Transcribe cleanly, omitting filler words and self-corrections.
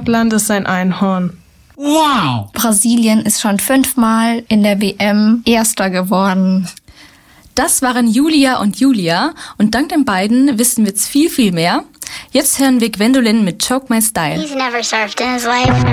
Schottland ist ein Einhorn. Wow! Brasilien ist schon 5-mal in der WM Erster geworden. Das waren Julia und Julia und dank den beiden wissen wir jetzt viel, viel mehr. Jetzt hören wir Gwendolyn mit Choke My Style. He's never surfed in his life.